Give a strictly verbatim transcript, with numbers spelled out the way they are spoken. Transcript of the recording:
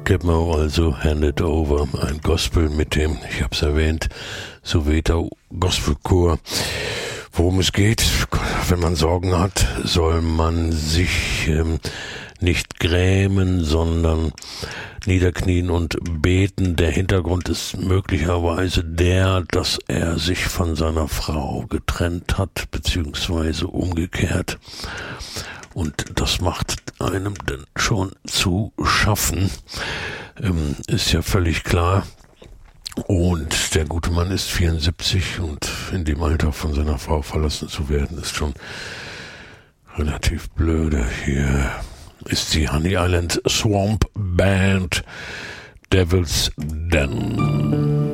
Gitmo, also Hand It Over, ein Gospel mit dem, ich habe es erwähnt, Soweto Gospelchor. Worum es geht, wenn man Sorgen hat, soll man sich ähm, nicht grämen, sondern niederknien und beten. Der Hintergrund ist möglicherweise der, dass er sich von seiner Frau getrennt hat, beziehungsweise umgekehrt. Und das macht einem dann schon zu schaffen, ähm, ist ja völlig klar. Und der gute Mann ist vierundsiebzig und in dem Alter von seiner Frau verlassen zu werden, ist schon relativ blöde. Hier ist die Honey Island Swamp Band, Devil's Den.